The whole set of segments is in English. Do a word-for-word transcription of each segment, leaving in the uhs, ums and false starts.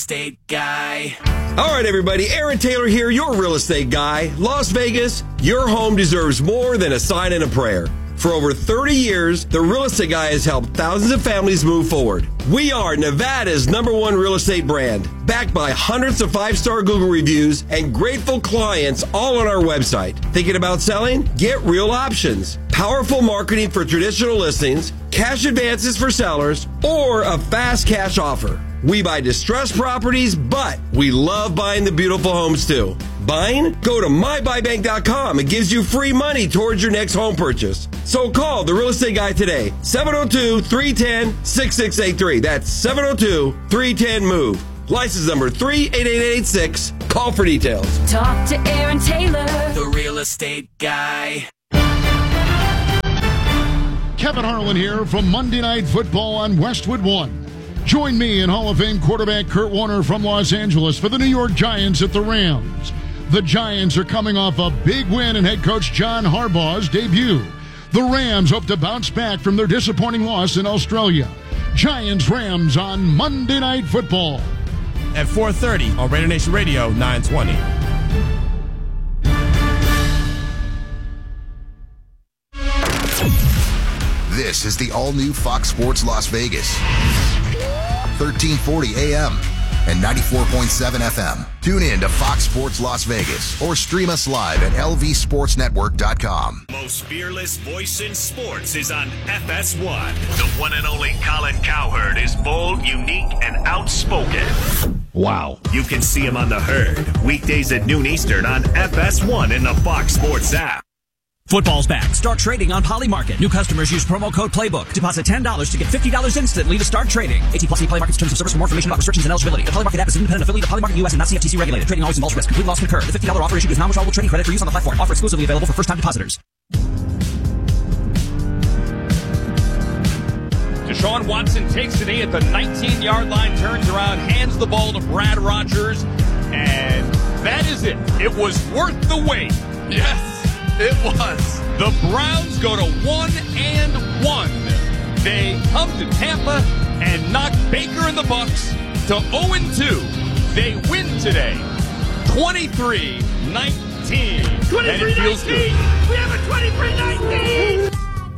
estate guy. All right, everybody. Aaron Taylor here, your real estate guy. Las Vegas, your home deserves more than a sign and a prayer. For over thirty years, the Real Estate Guy has helped thousands of families move forward. We are Nevada's number one real estate brand, backed by hundreds of five-star Google reviews and grateful clients all on our website. Thinking about selling? Get Real Options. Powerful marketing for traditional listings, cash advances for sellers, or a fast cash offer. We buy distressed properties, but we love buying the beautiful homes too. Buying? Go to my buy bank dot com. It gives you free money towards your next home purchase. So call the Real Estate Guy today, seven oh two, three one zero, six six eight three. That's seven oh two, three one zero, MOVE. License number three eight eight eight six. Call for details. Talk to Aaron Taylor, the Real Estate Guy. Kevin Harlan here from Monday Night Football on Westwood One. Join me and Hall of Fame quarterback Kurt Warner from Los Angeles for the New York Giants at the Rams. The Giants are coming off a big win in head coach John Harbaugh's debut. The Rams hope to bounce back from their disappointing loss in Australia. Giants-Rams on Monday Night Football. At four thirty on Raider Nation Radio, nine twenty. This is the all-new Fox Sports Las Vegas. thirteen forty A M and ninety-four point seven F M. Tune in to Fox Sports Las Vegas or stream us live at L V sports network dot com. Most fearless voice in sports is on F S one. The one and only Colin Cowherd is bold, unique, and outspoken. Wow. You can see him on The Herd, weekdays at noon Eastern on F S one in the Fox Sports app. Football's back. Start trading on Polymarket. New customers use promo code PLAYBOOK. Deposit ten dollars to get fifty dollars instantly to start trading. eighteen plus Polymarket's terms of service. For more information about restrictions and eligibility. The Polymarket app is an independent affiliate of Polymarket U S and not C F T C regulated. Trading always involves risk. Complete loss can occur. The fifty dollars offer issued is non-withdrawable trading credit for use on the platform. Offer exclusively available for first-time depositors. Deshaun Watson takes it in at the nineteen-yard line, turns around, hands the ball to Brad Rogers, and that is it. It was worth the wait. Yes. It was. The Browns go to one and one. They come to Tampa and knock Baker and the Bucks to oh and two. They win today, twenty-three nineteen. And it feels good. We have a twenty-three nineteen.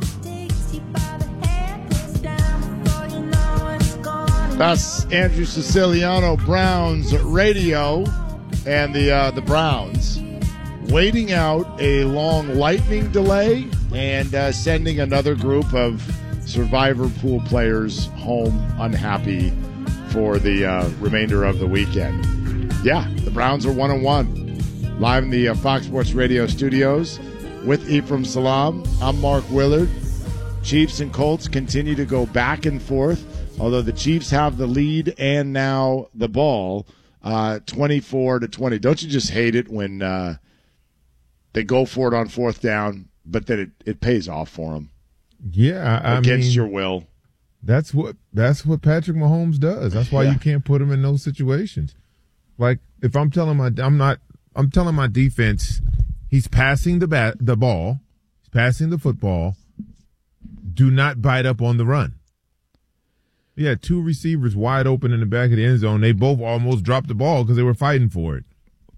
That's Andrew Siciliano, Browns Radio, and the uh, the Browns waiting out a long lightning delay and uh, sending another group of survivor pool players home unhappy for the uh, remainder of the weekend. Yeah, the Browns are one and one. Live in the uh, Fox Sports Radio studios with Ephraim Salam. I'm Mark Willard. Chiefs and Colts continue to go back and forth, although the Chiefs have the lead and now the ball, uh, twenty-four to twenty. Don't you just hate it when uh, they go for it on fourth down, but then it, it pays off for them? Yeah, I, I against mean, your will. That's what that's what Patrick Mahomes does. That's why yeah. you can't put him in those situations. Like if I'm telling my I'm not I'm telling my defense, he's passing the bat the ball, he's passing the football. Do not bite up on the run. Yeah, two receivers wide open in the back of the end zone. They both almost dropped the ball because they were fighting for it.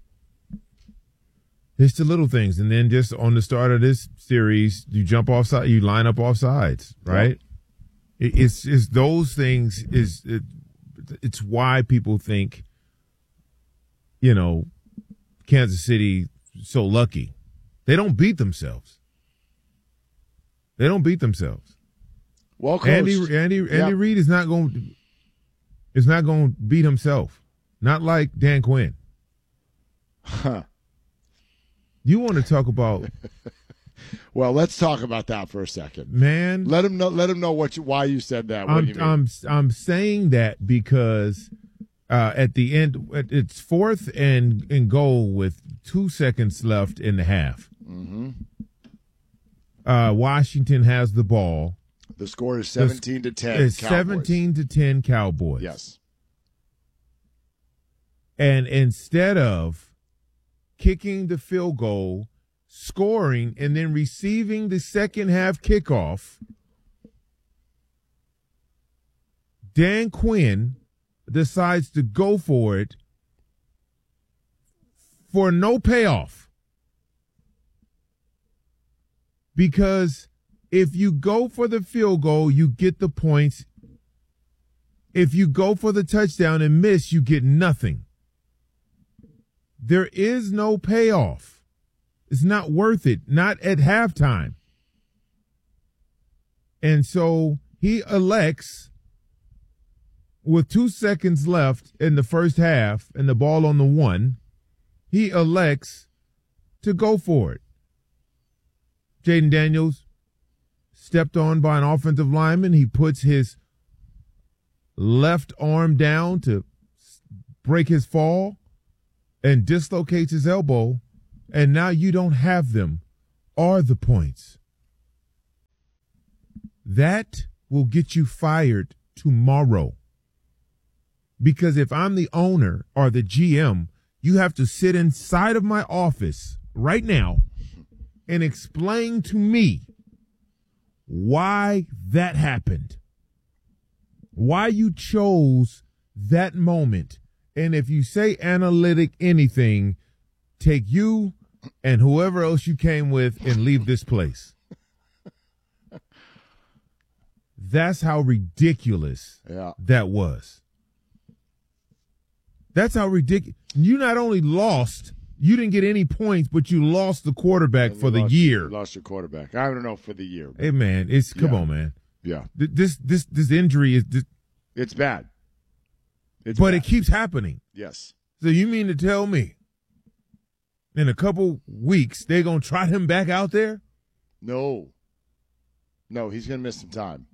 It's the little things. And then just on the start of this series, you jump off side, you line up off sides, right? Yeah. It, it's, it's those things is, it, it's why people think, you know, Kansas City so lucky. They don't beat themselves. They don't beat themselves. Well coached. Andy Andy Andy yeah. Reid is not going is not going to beat himself. Not like Dan Quinn. Huh. You want to talk about? Well, let's talk about that for a second, man. Let him know. Let him know what you, why you said that. What I'm do you mean? I'm I'm saying that because uh, at the end, it's fourth and and goal with two seconds left in the half. Mm-hmm. Uh, Washington has the ball. The score is seventeen to ten. It's seventeen to ten Cowboys. Yes. And instead of kicking the field goal, scoring, and then receiving the second half kickoff, Dan Quinn decides to go for it for no payoff. Because if you go for the field goal, you get the points. If you go for the touchdown and miss, you get nothing. There is no payoff. It's not worth it, not at halftime. And so he elects, with two seconds left in the first half and the ball on the one, he elects to go for it. Jayden Daniels stepped on by an offensive lineman. He puts his left arm down to break his fall and dislocates his elbow, and now you don't have them or the points. That will get you fired tomorrow. Because if I'm the owner or the G M, you have to sit inside of my office right now and explain to me why that happened, why you chose that moment. And if you say analytic anything, take you and whoever else you came with and leave this place. That's how ridiculous yeah. that was. That's how ridiculous. You not only lost, you didn't get any points, but you lost the quarterback and for the lost, year. You lost your quarterback. I don't know for the year. Hey, man, it's come yeah. on, man. Yeah. This this this injury is this, it's bad. It's but bad. it keeps happening. Yes. So you mean to tell me in a couple weeks they're going to trot him back out there? No. No, he's going to miss some time.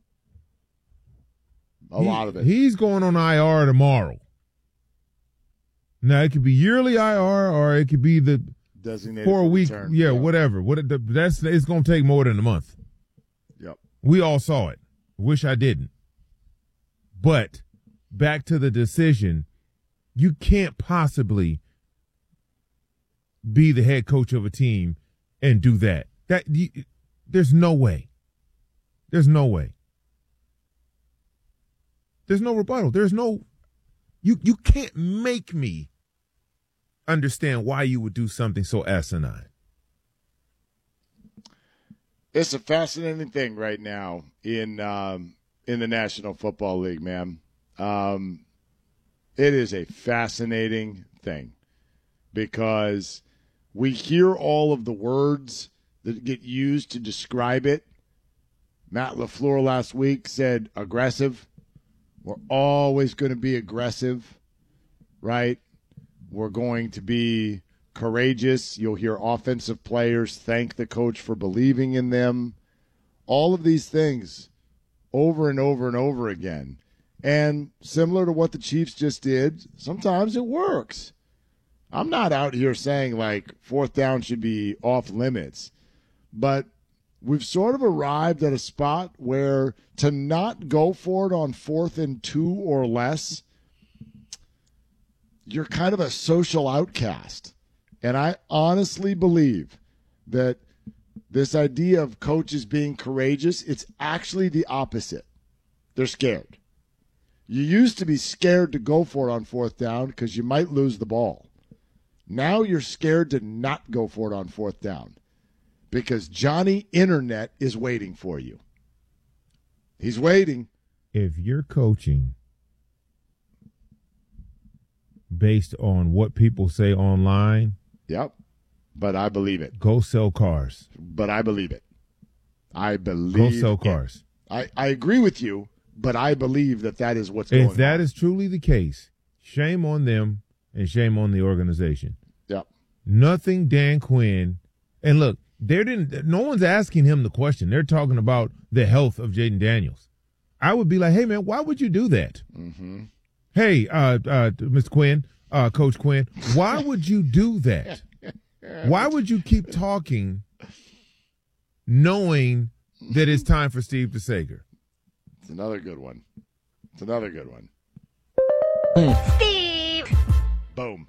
A he, lot of it. He's going on I R tomorrow. Now, it could be yearly I R or it could be the designated for a week. Return. Yeah, yeah, whatever. What that's it's going to take more than a month. Yep. We all saw it. Wish I didn't. But back to the decision, you can't possibly be the head coach of a team and do that. That you, there's no way. There's no way. There's no rebuttal. There's no you you can't make me understand why you would do something so asinine. It's a fascinating thing right now in um, in the National Football League, man. Um, it is a fascinating thing because we hear all of the words that get used to describe it. Matt LaFleur last week said aggressive. We're always going to be aggressive, right? We're going to be courageous. You'll hear offensive players thank the coach for believing in them. All of these things over and over and over again. And similar to what the Chiefs just did, sometimes it works. I'm not out here saying, like, fourth down should be off limits. But we've sort of arrived at a spot where to not go for it on fourth and two or less, you're kind of a social outcast. And I honestly believe that this idea of coaches being courageous, it's actually the opposite. They're scared. You used to be scared to go for it on fourth down because you might lose the ball. Now you're scared to not go for it on fourth down because Johnny Internet is waiting for you. He's waiting. If you're coaching based on what people say online, yep, but I believe it. Go sell cars. But I believe it. I believe Go sell cars. It. I, I agree with you, but I believe that that is what's going on. If that is truly the case, shame on them and shame on the organization. Yep. Nothing Dan Quinn. And look, there didn't. No one's asking him the question. They're talking about the health of Jayden Daniels. I would be like, hey, man, why would you do that? Mm-hmm. Hey, uh, uh, Mister Quinn, uh, Coach Quinn, why would you do that? Why would you keep talking knowing that it's time for Steve DeSager? It's another good one. It's another good one. Steve! Boom.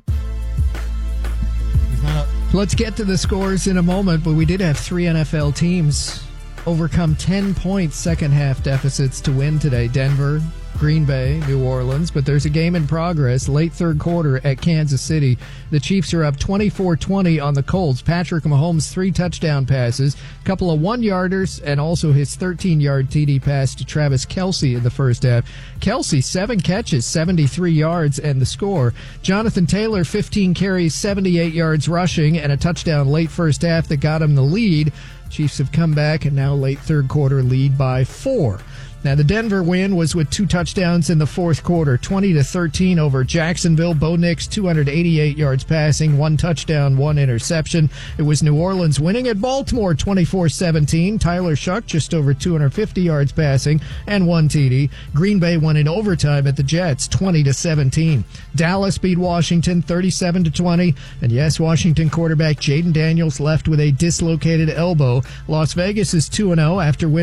Let's get to the scores in a moment, but we did have three N F L teams overcome ten-point second-half deficits to win today. Denver Green Bay, New Orleans, but there's a game in progress, late third quarter at Kansas City. The Chiefs are up twenty-four twenty on the Colts. Patrick Mahomes, three touchdown passes, a couple of one-yarders, and also his thirteen-yard T D pass to Travis Kelce in the first half. Kelce, seven catches, seventy-three yards, and the score. Jonathan Taylor, fifteen carries, seventy-eight yards rushing, and a touchdown late first half that got him the lead. Chiefs have come back and now late third quarter lead by four. Now, the Denver win was with two touchdowns in the fourth quarter, twenty to thirteen over Jacksonville. Bo Nix, two hundred eighty-eight yards passing, one touchdown, one interception. It was New Orleans winning at Baltimore, twenty-four seventeen. Tyler Shuck, just over two hundred fifty yards passing, and one T D. Green Bay won in overtime at the Jets, twenty to seventeen. Dallas beat Washington, thirty-seven to twenty. And yes, Washington quarterback Jaden Daniels left with a dislocated elbow. Las Vegas is two and oh after winning